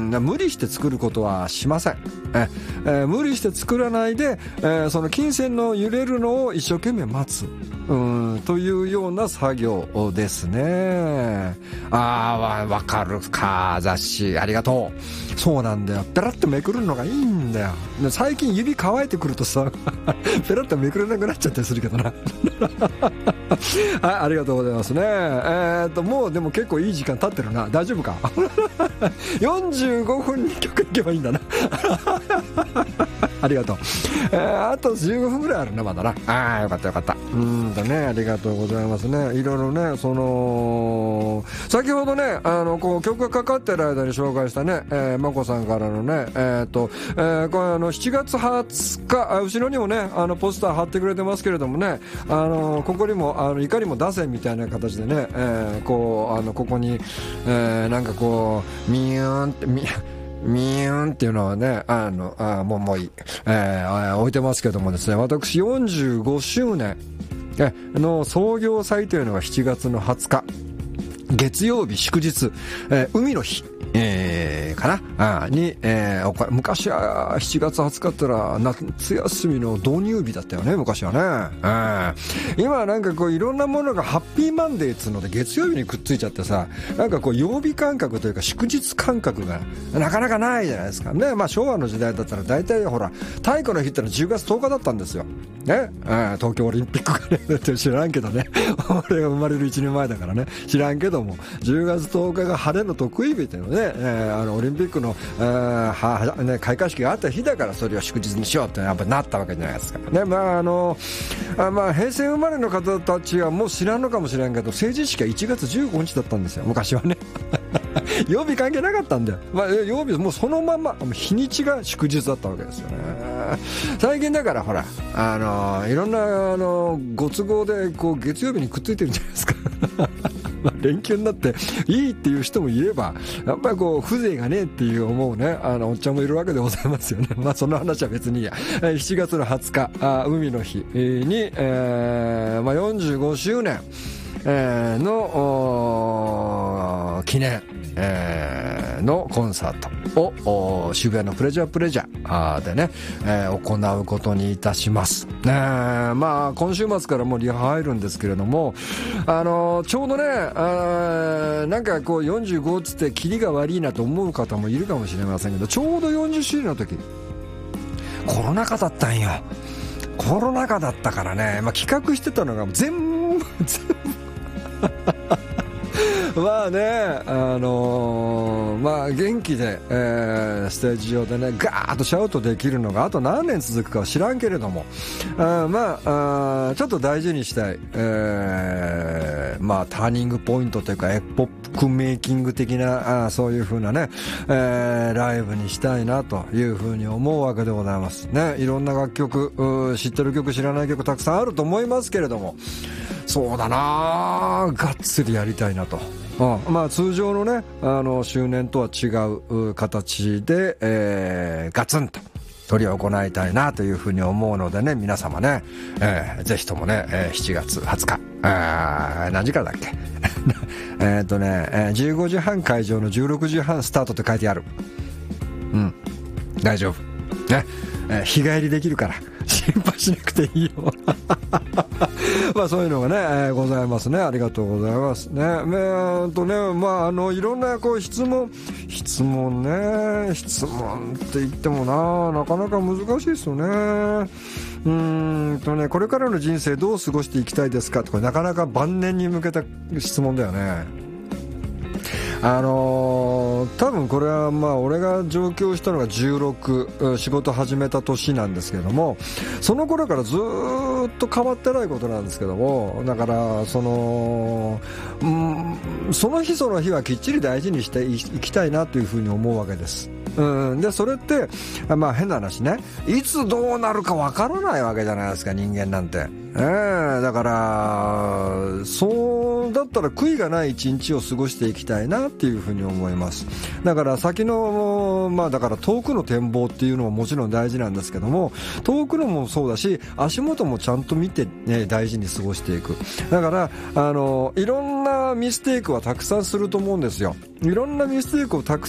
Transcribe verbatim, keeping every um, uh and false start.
ん、無理して作ることはしません。え、えー、無理して作らないで、えー、その金銭の揺れるのを一生懸命待つ、うん、というような作業ですね。ああ、わかるか、雑誌ありがとう。そうなんだよ、ペラッとめくるのがいいんだよ。最近指乾いてくるとさペラッとめくれなくなっちゃったりするけどなはい、ありがとうございますね。えー、っともうでも結構いい時間経ってるな。大丈夫かよんじゅうごふんに曲いけばいいんだなありがとう、えー、あとじゅうごふんぐらいあるね、まだな。ああ、よかったよかった。うんとね、ありがとうございますね。いろいろね、その先ほどね、あのこう曲がかかってる間に紹介したね、えー、まこさんからのね、えー、っと、えー、これあのしちがつはつか、あ、後ろにもね、あのポスター貼ってくれてますけれどもね、あのここにもあの怒りも出せみたいな形でね、えー、こうあのここに、えー、なんかこうミューンってミミューンっていうのはね、あのあもうもういい、えー、置いてますけどもですね、私よんじゅうごしゅうねんの創業祭というのがしちがつのはつか月曜日祝日、えー、海の日、えー、かなあに、えー、昔はしちがつはつかってら夏休みの導入日だったよね、昔はね。うん、今はなんかこういろんなものがハッピーマンデーっつうので月曜日にくっついちゃってさ、なんかこう曜日感覚というか祝日感覚がなかなかないじゃないですかね。まあ昭和の時代だったら大体ほら体育の日ってのはじゅうがつとおかだったんですよね。うん、東京オリンピックがね知らんけどね俺が生まれるいちねんまえだからね、知らんけどもじゅうがつとおかが晴れの得意日っていうのね、えー、あのオリンピックの、えーはね、開会式があった日だからそれを祝日にしようってやっぱなったわけじゃないですかね。まああのあまあ平成生まれの方たちはもう知らんのかもしれんけど、成人式はいちがつじゅうごにちだったんですよ、昔はね曜日関係なかったんだよ、まあ、曜日もうそのまま日にちが祝日だったわけですよね。最近だからほらあのいろんなあのご都合でこう月曜日にくっついてるんじゃないですか連休になっていいっていう人もいれば、やっぱりこう風情がねえっていう思うね、あのおっちゃんもいるわけでございますよね。まあその話は別にいいや。しちがつのはつか、あ海の日に、えーまあ、よんじゅうごしゅうねん、えー、の記念、えー、のコンサートを渋谷のプレジャープレジャーでね、えー、行うことにいたします、えー、まあ今週末からもうリハ入るんですけれども、あのー、ちょうどね、あなんかこうよんじゅうごっつってキリが悪いなと思う方もいるかもしれませんけど、ちょうどよんじゅっしゅうねんの時コロナ禍だったんよ。コロナ禍だったからね、まあ、企画してたのが全部全部まあね、あのー、まあ元気で、えー、ステージ上でねガーッとシャウトできるのがあと何年続くかは知らんけれども、あまああちょっと大事にしたい、えー、まあターニングポイントというかエポックメイキング的なあそういう風なね、えー、ライブにしたいなという風に思うわけでございますね。いろんな楽曲、知ってる曲知らない曲たくさんあると思いますけれども、そうだながっつりやりたいなと。うん、まあ通常のねあの周年とは違う形で、えー、ガツンと取り行いたいなというふうに思うのでね、皆様ね、えー、ぜひともね、えー、しちがつはつか、あ何時からだっけえっとね、えー、じゅうごじはん会場のじゅうろくじはんスタートって書いてある。うん大丈夫ね、えー、日帰りできるから心配しなくていいよまあそういうのがね、えー、ございますね。ありがとうございますね。えー、とねまああのいろんなこう質問質問ね質問って言ってもななかなか難しいですよね。うーんとねこれからの人生どう過ごしていきたいですかとかなかなか晩年に向けた質問だよね。あのー、多分これはまあ俺が上京したのがじゅうろく仕事始めた年なんですけども、その頃からずっと変わってないことなんですけども、だからその、うん、その日その日はきっちり大事にしていきたいなというふうに思うわけです。うん、でそれってまあ変な話ね、いつどうなるかわからないわけじゃないですか人間なんて、えー、だからそうだったら悔いがない一日を過ごしていきたいなっていうふうに思います。だから先のまあだから遠くの展望っていうのももちろん大事なんですけども、遠くのもそうだし足元もちゃんと見て、ね、大事に過ごしていく。だからあのいろんなミステイクはたくさんすると思うんですよ。いろんなミステイクをたくさん